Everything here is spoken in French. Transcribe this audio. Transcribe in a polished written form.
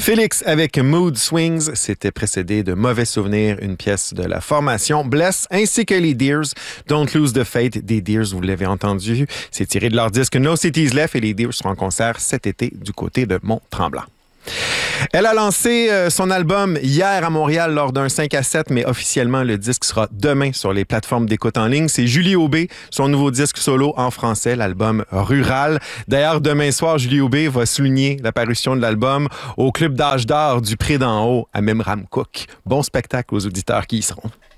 Félix avec Mood Swings, c'était précédé de Mauvais Souvenirs, une pièce de la formation Bless, ainsi que les Deers, Don't Lose the Faith des Deers, vous l'avez entendu. C'est tiré de leur disque No Cities Left et les Deers seront en concert cet été du côté de Mont-Tremblant. Elle a lancé son album hier à Montréal lors d'un 5 à 7, mais officiellement, le disque sera demain sur les plateformes d'écoute en ligne. C'est Julie Aubé, son nouveau disque solo en français, l'album Rural. D'ailleurs, demain soir, Julie Aubé va souligner la parution de l'album au Club d'âge d'or du Pré d'en Haut à Memramcook. Bon spectacle aux auditeurs qui y seront.